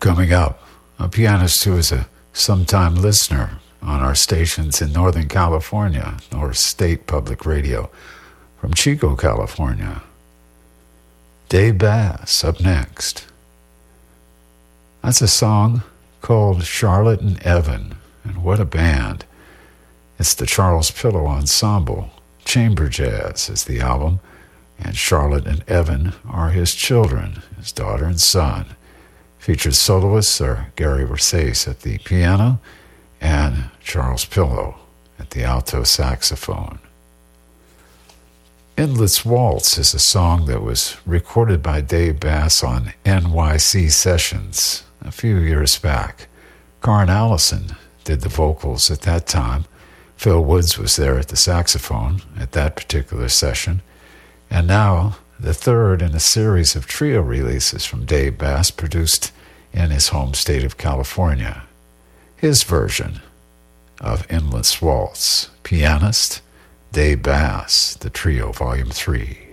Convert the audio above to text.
Coming up, a pianist who is a sometime listener on our stations in Northern California, North State Public Radio, from Chico, California. Dave Bass up next. That's a song called Charlotte and Evan, and what a band. It's the Charles Pillow Ensemble. Chamber Jazz is the album, and Charlotte and Evan are his children, his daughter and son. Featured soloists are Gary Versace at the piano and Charles Pillow at the alto saxophone. Endless Waltz is a song that was recorded by Dave Bass on NYC Sessions a few years back. Karin Allison did the vocals at that time. Phil Woods was there at the saxophone at that particular session. And now, the third in a series of trio releases from Dave Bass produced in his home state of California. His version of Endless Waltz. Pianist, Dave Bass, The Trio, Volume 3.